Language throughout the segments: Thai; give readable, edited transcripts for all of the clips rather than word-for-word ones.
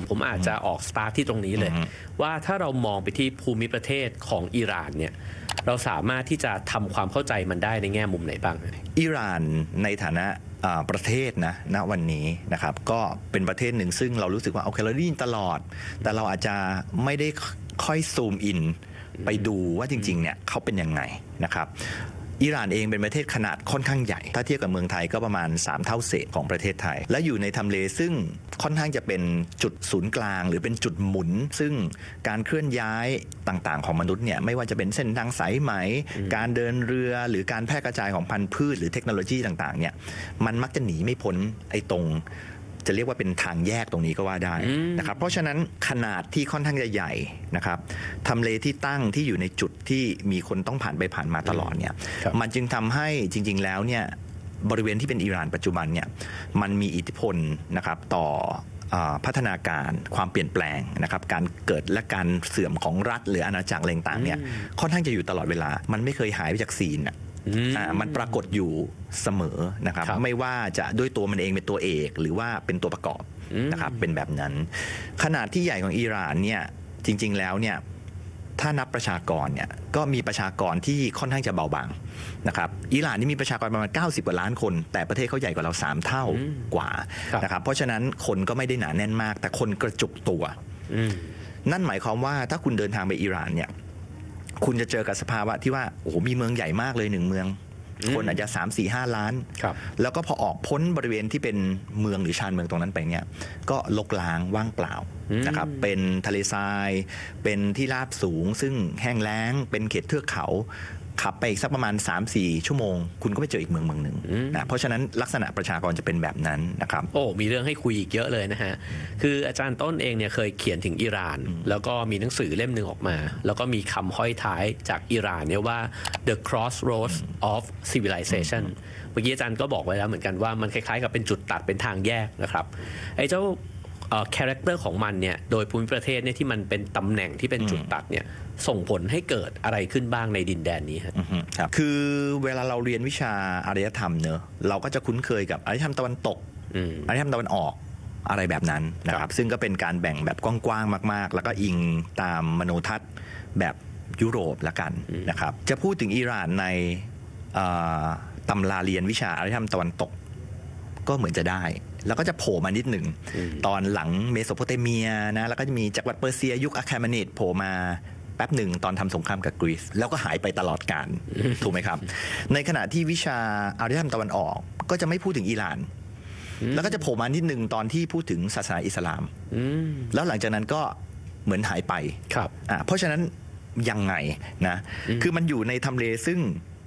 ผมอาจจะออกสตาร์ทที่ตรงนี้เลยว่าถ้าเรามองไปที่ภูมิประเทศของอิหร่านเนี่ยเราสามารถที่จะทำความเข้าใจมันได้ในแง่มุมไหนบ้างอิหร่านในฐานะประเทศนะณวันนี้นะครับก็เป็นประเทศหนึ่งซึ่งเรารู้สึกว่าโอเคเราได้ยินตลอดแต่เราอาจจะไม่ได้ค่อยซูมอินไปดูว่าจริงๆเนี่ยเขาเป็นยังไงนะครับอิหร่านเองเป็นประเทศขนาดค่อนข้างใหญ่ถ้าเทียบกับเมืองไทยก็ประมาณ3 เท่าเศษของประเทศไทยและอยู่ในทำเลซึ่งค่อนข้างจะเป็นจุดศูนย์กลางหรือเป็นจุดหมุนซึ่งการเคลื่อนย้ายต่างๆของมนุษย์เนี่ยไม่ว่าจะเป็นเส้นทางสายไหมการเดินเรือหรือการแพร่กระจายของพันธุ์พืชหรือเทคโนโลยีต่างๆเนี่ยมันมักจะหนีไม่พ้นไอ้ตรงจะเรียกว่าเป็นทางแยกตรงนี้ก็ว่าได้นะครับเพราะฉะนั้นขนาดที่ค่อนข้างจะใหญ่นะครับทำเลที่ตั้งที่อยู่ในจุดที่มีคนต้องผ่านไปผ่านมาตลอดเนี่ยมันจึงทำให้จริงๆแล้วเนี่ยบริเวณที่เป็นอิหร่านปัจจุบันเนี่ยมันมีอิทธิพลนะครับต่อพัฒนาการความเปลี่ยนแปลงนะครับการเกิดและการเสื่อมของรัฐหรืออาณาจักรอะไรต่างๆเนี่ยค่อนข้างจะอยู่ตลอดเวลามันไม่เคยหายไปจากซีนมันปรากฏอยู่เสมอนะครับไม่ว่าจะด้วยตัวมันเองเป็นตัวเอกหรือว่าเป็นตัวประกอบนะครับเป็นแบบนั้นขนาดที่ใหญ่ของอิหร่านเนี่ยจริงๆแล้วเนี่ยถ้านับประชากรเนี่ยก็มีประชากรที่ค่อนข้างจะเบาบางนะครับอิหร่านนี่มีประชากรประมาณ90 กว่าล้านคนแต่ประเทศเขาใหญ่กว่าเรา3 เท่ากว่านะครับเพราะฉะนั้นคนก็ไม่ได้หนาแน่นมากแต่คนกระจุกตัวนั่นหมายความว่าถ้าคุณเดินทางไปอิหร่านเนี่ยคุณจะเจอกับสภาวะที่ว่าโอ้โหมีเมืองใหญ่มากเลย1 เมืองคนอาจจะ3, 4, 5 ล้านแล้วก็พอออกพ้นบริเวณที่เป็นเมืองหรือชานเมืองตรงนั้นไปเนี่ยก็รกร้างว่างเปล่านะครับเป็นทะเลทรายเป็นที่ราบสูงซึ่งแห้งแล้งเป็นเขตเทือกเขาขับไปอีกสักประมาณ 3-4 ชั่วโมงคุณก็ไปเจออีกเมืองหนึ่งนะเพราะฉะนั้นลักษณะประชากรจะเป็นแบบนั้นนะครับโอ้มีเรื่องให้คุยอีกเยอะเลยนะฮะคืออาจารย์ต้นเองเนี่ยเคยเขียนถึงอิหร่านแล้วก็มีหนังสือเล่มหนึ่งออกมาแล้วก็มีคำห้อยท้ายจากอิหร่านเนี่ยว่า the crossroads of civilization เมื่อกี้อาจารย์ก็บอกไว้แล้วเหมือนกันว่ามันคล้ายๆกับเป็นจุดตัดเป็นทางแยกนะครับไอ้เจ้าคาแรคเตอร์ของมันเนี่ยโดยภูมิประเทศเนี่ยที่มันเป็นตำแหน่งที่เป็นจุดตัดเนี่ยส่งผลให้เกิดอะไรขึ้นบ้างในดินแดนนี้ครับคือเวลาเราเรียนวิชาอารยธรรมเนอะเราก็จะคุ้นเคยกับอารยธรรมตะวันตกอารยธรรมตะวันออกอะไรแบบนั้นนะครับซึ่งก็เป็นการแบ่งแบบกว้างๆมากๆแล้วก็อิงตามมโนทัศน์แบบยุโรปละกันนะครับจะพูดถึงอิหร่านในตำราเรียนวิชาอารยธรรมตะวันตกก็เหมือนจะได้แล้วก็จะโผล่มานิดหนึ่งตอนหลังเมโสโปเตเมียนะแล้วก็จะมีจักรวรรดิเปอร์เซียยุคอาคาเมนิดโผล่มาแป๊บหนึ่งตอนทำสงครามกับกรีซแล้วก็หายไปตลอดกาลถูกไหมครับในขณะที่วิชาอารยธรรมตะวันออกก็จะไม่พูดถึงอิหร่านแล้วก็จะโผล่มานิดหนึ่งตอนที่พูดถึงศาสนาอิสลามแล้วหลังจากนั้นก็เหมือนหายไปเพราะฉะนั้นยังไงนะคือมันอยู่ในทำเลซึ่ง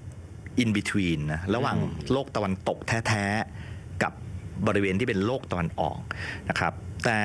in between นะระหว่างโลกตะวันตกแท้ๆกับบริเวณที่เป็นโลกตะวันออกนะครับแต่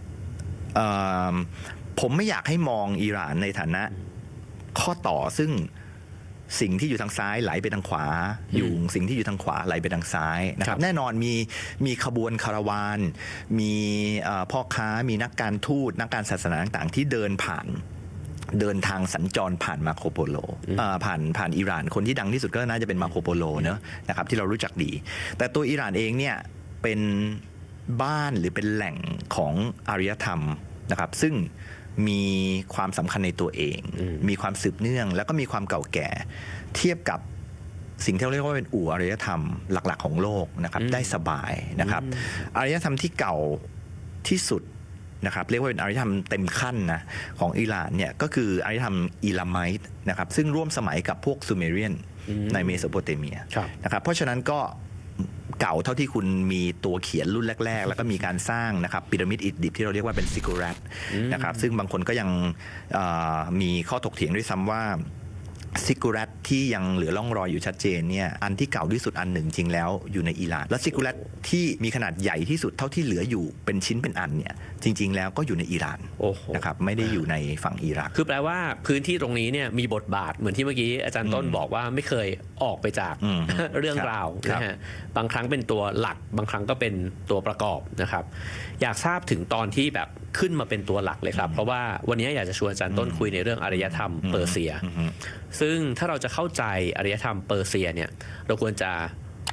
ผมไม่อยากให้มองอิหร่านในฐานะข้อต่อซึ่งสิ่งที่อยู่ทางซ้ายไหลไปทางขวาอยู่สิ่งที่อยู่ทางขวาไหลไปทางซ้ายนะครับแน่นอนมีขบวนคาราวานมีพ่อค้ามีนักการทูตนักการศาสนาต่างๆที่เดินทางสัญจรผ่านมาโคโปโลผ่านอิหร่านคนที่ดังที่สุดก็น่าจะเป็นมาโคโปโลเนอะนะครับที่เรารู้จักดีแต่ตัวอิหร่านเองเนี่ยเป็นบ้านหรือเป็นแหล่งของอารยธรรมนะครับซึ่งมีความสำคัญในตัวเองมีความสืบเนื่องแล้วก็มีความเก่าแก่เทียบกับสิ่งที่เราเรียกว่าเป็นอู่อารยธรรมหลักๆของโลกนะครับได้สบายนะครับอารยธรรมที่เก่าที่สุดนะครับเรียกว่าเป็นอารยธรรมเต็มขั้นนะของอิหร่านเนี่ยก็คืออารยธรรมอิลาไมต์นะครับซึ่งร่วมสมัยกับพวกซูเมเรียนในเมโสโปเตเมียนะครับเพราะฉะนั้นก็เก่าเท่าที่คุณมีตัวเขียนรุ่นแรกๆแล้วก็มีการสร้างนะครับพีระมิดอิฐดิบที่เราเรียกว่าเป็นซิกกูรัตนะครับซึ่งบางคนก็ยังมีข้อถกเถียงด้วยซ้ำว่าซิกกูรัตที่ยังเหลือร่องรอยอยู่ชัดเจนเนี่ยอันที่เก่าที่สุดอันหนึ่งจริงแล้วอยู่ในอิหร่านและซิกกูรัตที่มีขนาดใหญ่ที่สุดเท่าที่เหลืออยู่เป็นชิ้นเป็นอันเนี่ยจริงๆแล้วก็อยู่ในอิหร่านนะครับไม่ได้อยู่ในฝั่งอิรักคือแปลว่าพื้นที่ตรงนี้เนี่ยมีบทบาทเหมือนที่เมื่อกี้อาจารย์ต้นบอกว่าไม่เคยออกไปจากเรื่องราวนะฮะบางครั้งเป็นตัวหลักบางครั้งก็เป็นตัวประกอบนะครับอยากทราบถึงตอนที่แบบขึ้นมาเป็นตัวหลักเลยครับเพราะว่าวันนี้อยากจะชวนอาจารย์ต้นคุยในเรื่องอารยธรรมเปอร์เซียซึ่งถ้าเราจะเข้าใจอารยธรรมเปอร์เซียเนี่ยเราควรจะ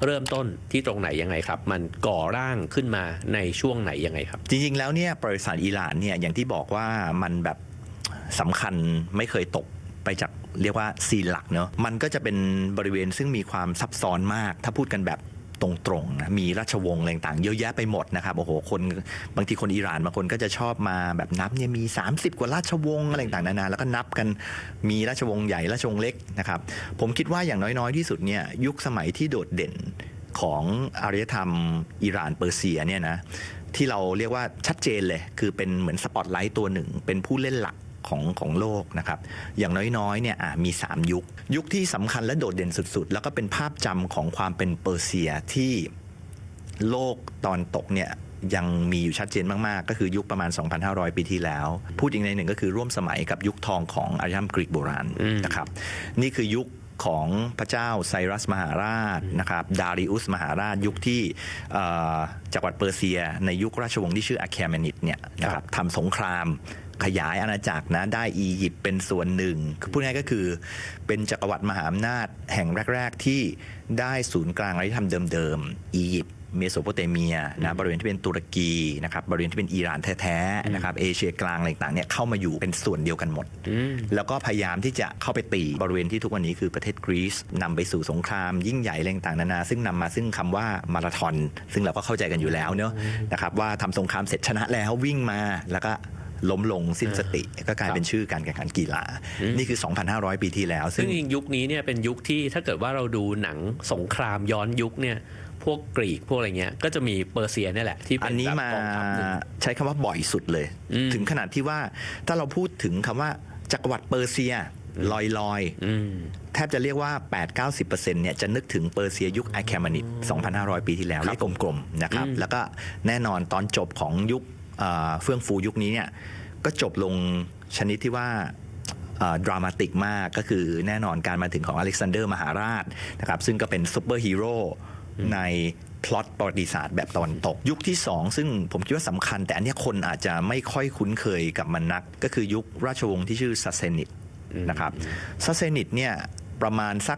เริ่มต้นที่ตรงไหนยังไงครับมันก่อร่างขึ้นมาในช่วงไหนยังไงครับจริงๆแล้วเนี่ยประวัติศาสตร์อิหร่านเนี่ยอย่างที่บอกว่ามันแบบสำคัญไม่เคยตกไปจากเรียกว่าซีนหลักเนาะมันก็จะเป็นบริเวณซึ่งมีความซับซ้อนมากถ้าพูดกันแบบตรงๆนะมีราชวงศ์อะไรต่างๆเยอะแยะไปหมดนะครับโอ้โหคนบางทีคนอิหร่านบางคนก็จะชอบมาแบบนับเนี่ยมี30กว่าราชวงศ์อะไรต่างๆนานาแล้วก็นับกันมีราชวงศ์ใหญ่ราชวงศ์เล็กนะครับผมคิดว่าอย่างน้อยๆที่สุดเนี่ยยุคสมัยที่โดดเด่นของอารยธรรมอิหร่านเปอร์เซียเนี่ยนะที่เราเรียกว่าชัดเจนเลยคือเป็นเหมือนสปอตไลท์ตัวหนึ่งเป็นผู้เล่นหลักของโลกนะครับอย่างน้อยๆเนี่ยมี3ยุคที่สำคัญและโดดเด่นสุดๆแล้วก็เป็นภาพจำของความเป็นเปอร์เซียที่โลกตอนตกเนี่ยยังมีอยู่ชัดเจนมากๆก็คือยุคประมาณ 2,500 ปีที่แล้วพูดอีกในหนึ่งก็คือร่วมสมัยกับยุคทองของอารยธรรมกรีกโบราณนะครับนี่คือยุคของพระเจ้าไซรัสมหาราชนะครับดาริอุสมหาราชยุคที่จักรวรรดิเปอร์เซียในยุคราชวงศ์ที่ชื่ออะแคเมนิดเนี่ยนะครับทำสงครามขยายอาณาจักรนะได้อียิปต์เป็นส่วนหนึ่งพูดง่ายก็คือเป็นจักรวรรดิมหาอำนาจแห่งแรกๆที่ได้ศูนย์กลางอารยธรรมเดิมๆอียิปต์เมโสโปเตเมียนะบริเวณที่เป็นตุรกีนะครับบริเวณที่เป็นอิหร่านแท้ๆนะครับเอเชียกลางอะไรต่างๆเนี่ยเข้ามาอยู่เป็นส่วนเดียวกันหมดแล้วก็พยายามที่จะเข้าไปตีบริเวณที่ทุกวันนี้คือประเทศกรีซนำไปสู่สงครามยิ่งใหญ่อะไรต่างๆนานาซึ่งนำมาซึ่งคำว่ามาราธอนซึ่งเราก็เข้าใจกันอยู่แล้วเนอะนะครับว่าทำสงครามเสร็จชนะแล้ววิ่งมาแล้วก็ล้มลงสิ้นสติก็กลายเป็นชื่อการแข่งขันกีฬานี่คือ 2,500 ปีที่แล้วซึ่งยุคนี้เนี่ยเป็นยุคที่ถ้าเกิดว่าเราดูหนังสงครามย้อนยุคเนี่ยพวกกรีกพวกอะไรเงี้ยก็จะมีเปอร์เซียนี่แหละที่เป็นอันนี้มาใช้คำว่าบ่อยสุดเลยถึงขนาดที่ว่าถ้าเราพูดถึงคำว่าจักรวรรดิเปอร์เซียลอยแทบจะเรียกว่า 8-90% เนี่ยจะนึกถึงเปอร์เซียยุคอะแคเมนิด 2,500 ปีที่แล้วเลขกลมๆนะครับแล้วก็แน่นอนตอนจบของยุคเฟื่องฟูยุคนี้เนี่ยก็จบลงชนิดที่ว่าดรามาติกมากก็คือแน่นอนการมาถึงของอเล็กซานเดอร์มหาราชนะครับซึ่งก็เป็นซูเปอร์ฮีโร่ในพล็อตประวัติศาสตร์แบบตะวันตกยุคที่2ซึ่งผมคิดว่าสำคัญแต่อันนี้คนอาจจะไม่ค่อยคุ้นเคยกับมันนักก็คือยุคราชวงศ์ที่ชื่อซาเซนิดนะครับซาเซนิดเนี่ยประมาณสัก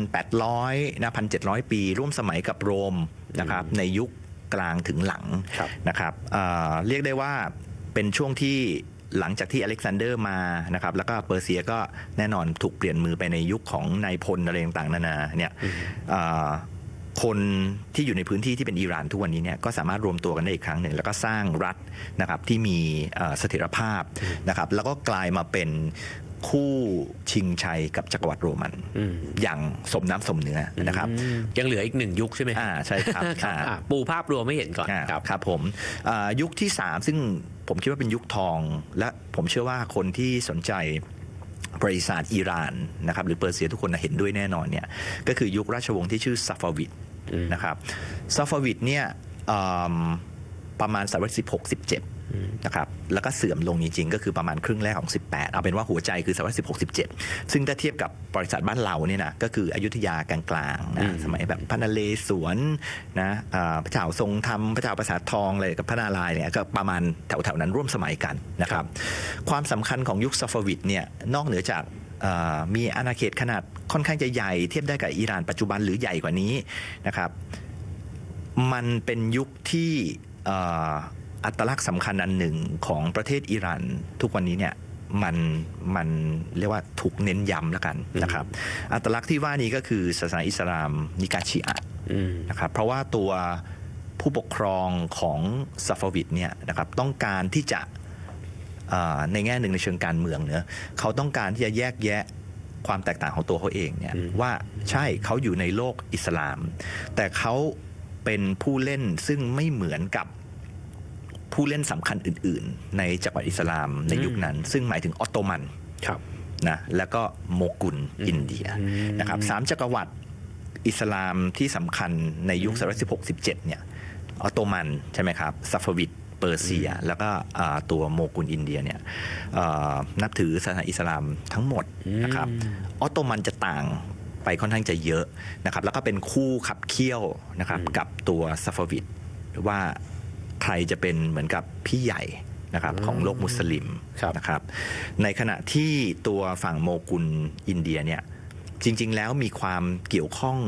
1,800 นะ 1,700 ปีร่วมสมัยกับโรมนะครับในยุคกลางถึงหลังนะครับเรียกได้ว่าเป็นช่วงที่หลังจากที่อเล็กซานเดอร์มานะครับแล้วก็เปอร์เซียก็แน่นอนถูกเปลี่ยนมือไปในยุคของนายพลอะไรต่างๆนานาเนี่ยคนที่อยู่ในพื้นที่ที่เป็นอิหร่านทุกวันนี้เนี่ยก็สามารถรวมตัวกันได้อีกครั้งหนึ่งแล้วก็สร้างรัฐนะครับที่มีเสถียรภาพนะครับแล้วก็กลายมาเป็นคู่ชิงชัยกับจักรวรรดิโรมันอย่างสมน้ำสมเนื้อนะครับยังเหลืออีก1ยุคใช่ไหมใช่ครับปูภาพรวมไม่เห็นก่อนครับผมยุคที่3ซึ่งผมคิดว่าเป็นยุคทองและผมเชื่อว่าคนที่สนใจประวัติศาสตร์อิหร่านนะครับหรือเปอร์เซียทุกคนเห็นด้วยแน่นอนเนี่ยก็คือยุคราชวงศ์ที่ชื่อซาฟาวิดนะครับซาฟาวิดเนี่ยประมาณศตวรรษ16-17นะครับแล้วก็เสื่อมลงจริงๆก็คือประมาณครึ่งแรกของ18เอาเป็นว่าหัวใจคือศตวรรษ16-17ซึ่งถ้าเทียบกับประวัติศาสตร์บ้านเราเนี่ยนะก็คืออยุธยากลางๆนะสมัยแบบพระนเรศวรนะพระเจ้าทรงธรรมพระเจ้าปราสาททองอะไรกับพระนารายณ์เนี่ยก็ประมาณแถวๆนั้นร่วมสมัยกันนะครับความสำคัญของยุคซาฟาวิดเนี่ยนอกเหนือจากมีอาณาเขตขนาดค่อนข้างจะใหญ่เทียบได้กับอิหร่านปัจจุบันหรือใหญ่กว่านี้นะครับมันเป็นยุคที่อัตลักษณ์สำคัญอันหนึ่งของประเทศอิหร่านทุกวันนี้เนี่ยมันเรียกว่าถูกเน้นย้ำแล้วกันนะครับอัตลักษณ์ที่ว่านี้ก็คือศาสนาอิสลามนิกายชีอะห์นะครับเพราะว่าตัวผู้ปกครองของซาฟาวิดเนี่ยนะครับต้องการที่จะในแง่หนึ่งในเชิงการเมืองเนอะเขาต้องการที่จะแยกแยะความแตกต่างของตัวเขาเองเนี่ยว่าใช่เขาอยู่ในโลกอิสลามแต่เขาเป็นผู้เล่นซึ่งไม่เหมือนกับผู้เล่นสำคัญอื่นๆในจักรวรรดิอิสลามในยุคนั้นซึ่งหมายถึงออตโตมันนะแล้วก็โมกุลอินเดียนะครับ3จักรวรรดิอิสลามที่สำคัญในยุคศตวรรษ16-17เนี่ยออตโตมันใช่ไหมครับซาฟาวิดเปอร์เซียแล้วก็ตัวโมกุลอินเดียเนี่ยนับถือศาสนาอิสลามทั้งหมดนะครับออตโตมันจะต่างไปค่อนข้างจะเยอะนะครับแล้วก็เป็นคู่ขับเคี่ยวนะครับกับตัวซาฟาวิดว่าใครจะเป็นเหมือนกับพี่ใหญ่นะครับของโลกมุสลิมนะครับในขณะที่ตัวฝั่งโมกุลอินเดียเนี่ยจริงๆแล้วมีความเกี่ยวข้อง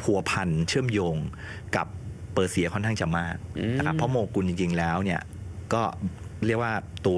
พัวพันเชื่อมโยงกับเปอร์เซียค่อนข้างจะมากนะครับเพราะโมกุลจริงๆแล้วเนี่ยก็เรียกว่าตัว